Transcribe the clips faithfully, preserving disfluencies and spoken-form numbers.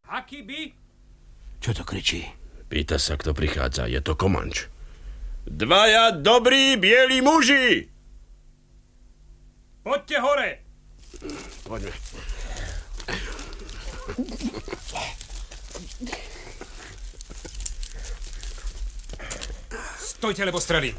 Aký by? Čo to kričí? Pýta sa, kto prichádza. Je to Komanč. Dvaja dobrí bieli muži! Poďte hore! Poďme. Stojte, lebo strelím.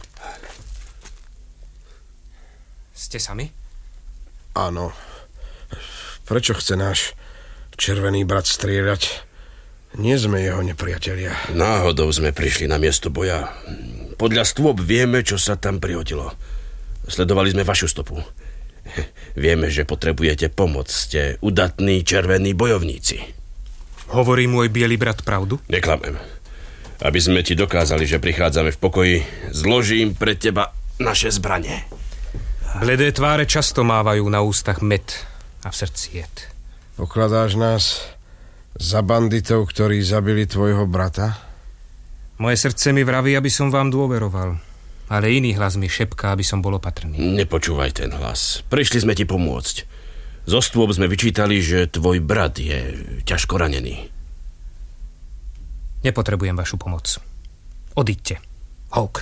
Ste sami? Áno. Prečo chce náš červený brat strieľať? Nie sme jeho nepriatelia. Náhodou sme prišli na miesto boja. Podľa stôp vieme, čo sa tam prihodilo. Sledovali sme vašu stopu. Vieme, že potrebujete pomoc. Ste udatní červení bojovníci. Hovorí môj biely brat pravdu? Neklamem. Aby sme ti dokázali, že prichádzame v pokoji, zložím pre teba naše zbranie. Bledé tváre často mávajú na ústach med a v srdci jed. Pokladáš nás za banditov, ktorí zabili tvojho brata? Moje srdce mi vraví, aby som vám dôveroval, ale iný hlas mi šepká, aby som bol opatrný. Nepočúvaj ten hlas. Prišli sme ti pomôcť. Zo stôp sme vyčítali, že tvoj brat je ťažko ranený. Nepotrebujem vašu pomoc. Odíďte. Hawk.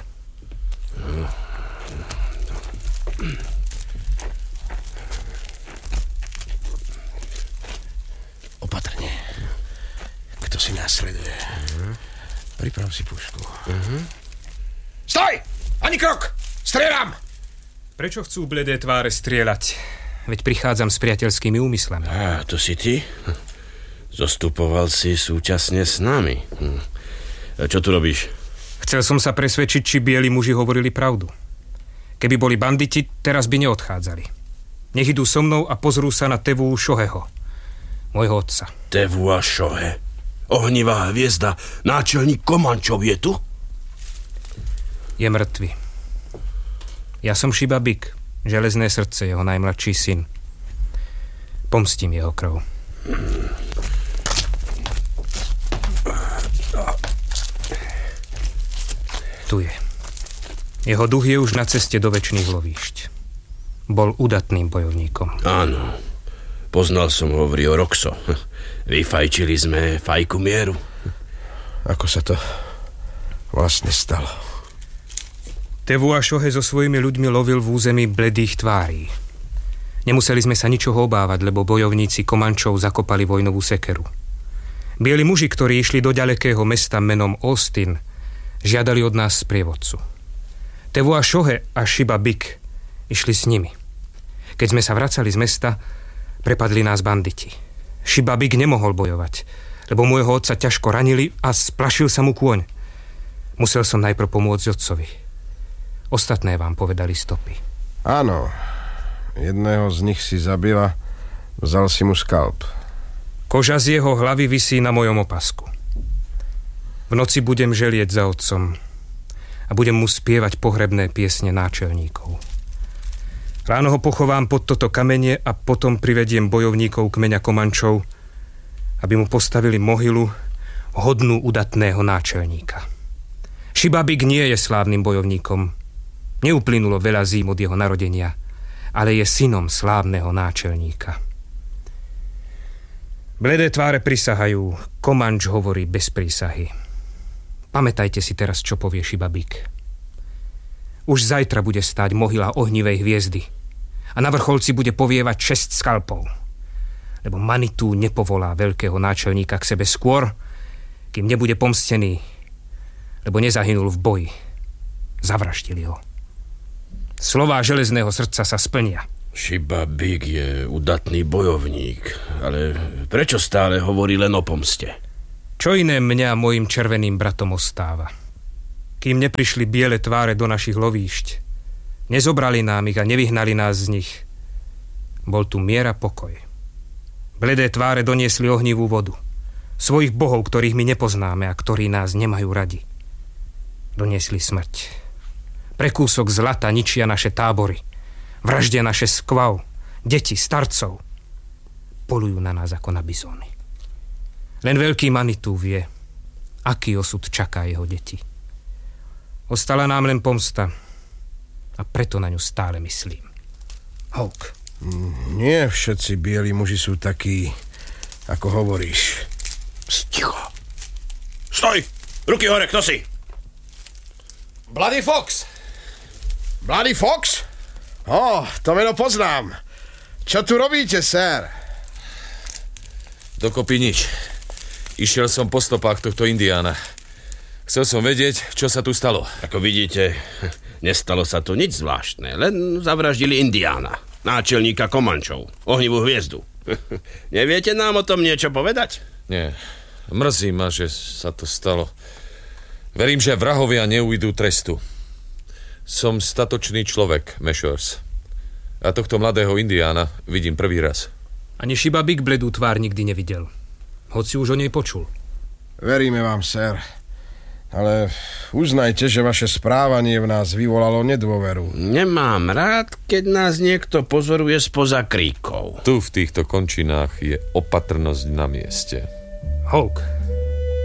Opatrne. Kto si následuje? Uh-huh. Priprav si pušku. Uh-huh. Stoj! Ani krok! Strieľam! Prečo chcú bledé tváre strieľať? Veď prichádzam s priateľskými úmyslami. Á, to si ty? Zostupoval si súčasne s nami. Hm. Čo tu robíš? Chcel som sa presvedčiť, či bieli muži hovorili pravdu. Keby boli banditi, teraz by neodchádzali. Nech idú so mnou a pozrú sa na Tevu Šoheho, môjho otca. Tevu a Šohe? Ohnivá hviezda, náčelník Komančov je tu? Je mŕtvy. Ja som Šiba Bik, železné srdce, jeho najmladší syn. Pomstím jeho krv. Tu je. Jeho duch je už na ceste do večných lovíšť. Bol udatným bojovníkom. Áno. Poznal som ho v Rio Roxo. Vyfajčili sme fajku mieru. Ako sa to vlastne stalo? Tevu a Šohe so svojimi ľuďmi lovil v území bledých tvárí. Nemuseli sme sa ničoho obávať, lebo bojovníci Komančov zakopali vojnovú sekeru. Bieli muži, ktorí išli do ďalekého mesta menom Austin, žiadali od nás sprievodcu. Tevu a Šohe a Šiba Bik išli s nimi. Keď sme sa vracali z mesta, prepadli nás banditi. Šiba Bik nemohol bojovať, lebo môjho otca ťažko ranili a splašil sa mu kôň. Musel som najprv pomôcť otcovi. Ostatné vám povedali stopy. Áno, jedného z nich si zabila, vzal si mu skalp. Koža z jeho hlavy visí na mojom opasku. V noci budem želieť za otcom a budem mu spievať pohrebné piesne náčelníkov. Ráno ho pochovám pod toto kamene a potom privediem bojovníkov kmeňa Komančov, aby mu postavili mohylu hodnú udatného náčelníka. Šiba Bik nie je slávnym bojovníkom. Neuplynulo veľa zím od jeho narodenia, ale je synom slávneho náčelníka. Bledé tváre prisahajú, Komanč hovorí bez prísahy. Pamätajte si teraz, čo povie Šiba Bik. Už zajtra bude stáť mohyla ohnivej hviezdy a na vrcholci bude povievať šesť skalpov, lebo Manitou nepovolá veľkého náčelníka k sebe skôr, kým nebude pomstený, lebo nezahynul v boji. Zavraždili ho. Slová železného srdca sa splnia. Šiba Bik je udatný bojovník, ale prečo stále hovorí len o pomste? Čo iné mňa mojim červeným bratom ostáva? Kým neprišli biele tváre do našich lovíšť, nezobrali nám ich a nevyhnali nás z nich, bol tu mier a pokoj. Bledé tváre doniesli ohnivú vodu. Svojich bohov, ktorých my nepoznáme a ktorí nás nemajú radi. Doniesli smrť. Pre kúsok zlata ničia naše tábory. Vraždia naše skvav, deti, starcov. Polujú na nás ako na bizóny. Len veľký Manitou vie, aký osud čaká jeho deti. Ostala nám len pomsta a preto na ňu stále myslím. Hawk. Nie všetci bieli muži sú takí, ako hovoríš. Ticho. Stoj! Ruky hore, kto si? Bloody Fox. Bloody Fox? Ó, oh, to meno poznám. Čo tu robíte, sir? Dokopy nič. Išiel som po stopách tohto Indiána. Chcel som vedieť, čo sa tu stalo. Ako vidíte, nestalo sa tu nič zvláštne. Len zavraždili Indiána, náčelníka Komančov, ohnivú hviezdu. Neviete nám o tom niečo povedať? Nie. Mrzí ma, že sa to stalo. Verím, že vrahovia neujdu trestu. Som statočný človek, Meshers. A tohto mladého Indiána vidím prvý raz. Ani Šiba Big bledú tvár nikdy nevidel. Hoci už o nej počul. Veríme vám, sir. Ale uznajte, že vaše správanie v nás vyvolalo nedôveru. Nemám rád, keď nás niekto pozoruje spoza kríkov. Tu v týchto končinách je opatrnosť na mieste. Hawk,